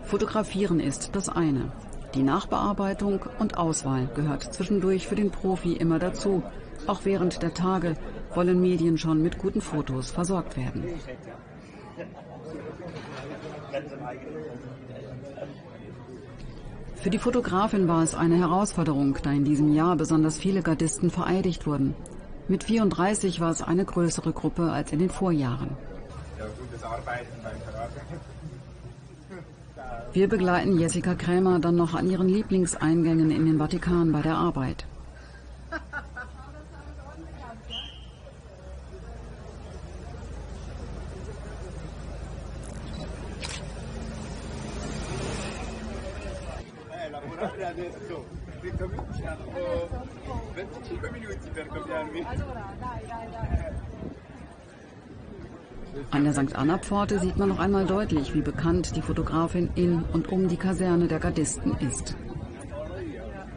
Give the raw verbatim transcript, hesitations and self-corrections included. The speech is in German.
Fotografieren ist das eine. Die Nachbearbeitung und Auswahl gehört zwischendurch für den Profi immer dazu. Auch während der Tage wollen Medien schon mit guten Fotos versorgt werden. Für die Fotografin war es eine Herausforderung, da in diesem Jahr besonders viele Gardisten vereidigt wurden. Mit vierunddreißig war es eine größere Gruppe als in den Vorjahren. Wir begleiten Jessica Krämer dann noch an ihren Lieblingseingängen in den Vatikan bei der Arbeit. An der Sankt Anna-Pforte sieht man noch einmal deutlich, wie bekannt die Fotografin in und um die Kaserne der Gardisten ist.